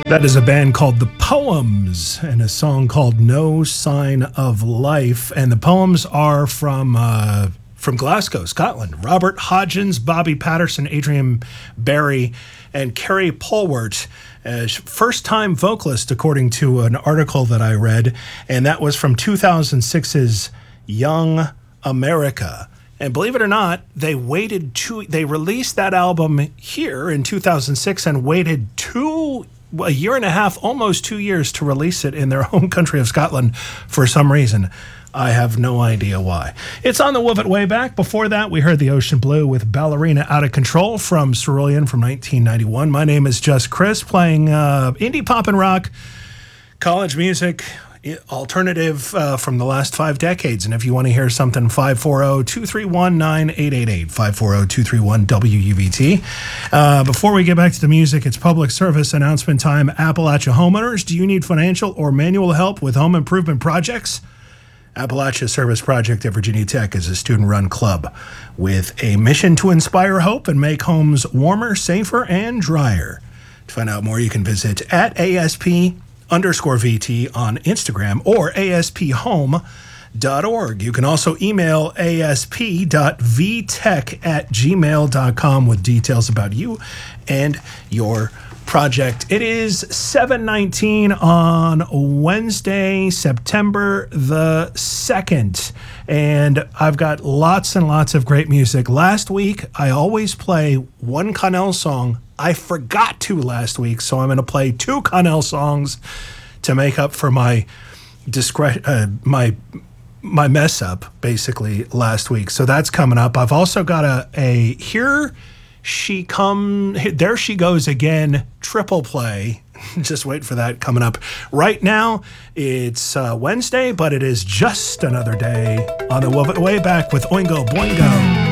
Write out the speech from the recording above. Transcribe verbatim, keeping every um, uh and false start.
That is a band called The Poems and a song called No Sign of Life. And the Poems are from uh, from Glasgow, Scotland. Robert Hodgins, Bobby Patterson, Adrian Barry, and Kerry Polwart. Uh, first-time vocalist, according to an article that I read. And that was from two thousand six's Young America. And believe it or not, they waited two, they released that album here in two thousand six and waited two a year and a half, almost two years to release it in their home country of Scotland for some reason. I have no idea why. It's on the Wolf It Way Back. Before that, we heard The Ocean Blue with Ballerina Out of Control from Cerulean from nineteen ninety-one. My name is Just Chris, playing uh, indie pop and rock, college music, alternative uh, from the last five decades. And if you want to hear something, five four zero, two three one, nine eight eight eight, five four zero, two three one, W U V T. Uh, before we get back to the music, it's public service announcement time. Appalachia homeowners, do you need financial or manual help with home improvement projects? Appalachia Service Project at Virginia Tech is a student-run club with a mission to inspire hope and make homes warmer, safer, and drier. To find out more, you can visit at A S P underscore V T on Instagram or A S P home dot org. You can also email A S P dot V tech at gmail dot com with details about you and your project. It is seven nineteen on Wednesday, September the second, and I've got lots and lots of great music. Last week, I always play one Connell song. I forgot to last week, so I'm going to play two Connell songs to make up for my discre- uh, my my mess up, basically, last week. So that's coming up. I've also got a, a Here She Come, There She Goes Again triple play. Just wait for that coming up. Right now, it's uh, Wednesday, but it is just another day on the Wolf It Way Back with Oingo Boingo.